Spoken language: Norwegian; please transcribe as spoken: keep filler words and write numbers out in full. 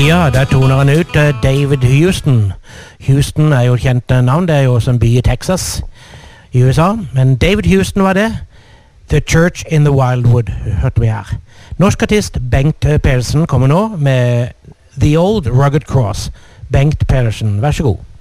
Ja, der toner han ut uh, David Houston. Houston er jo et kjent navn, det er jo også en by i Texas i U S A. Men David Houston var det. The Church in the Wildwood, hørte vi her. Norsk artist Bengt Pedersen kommer nå med The Old Rugged Cross. Bengt Pedersen, vær så god.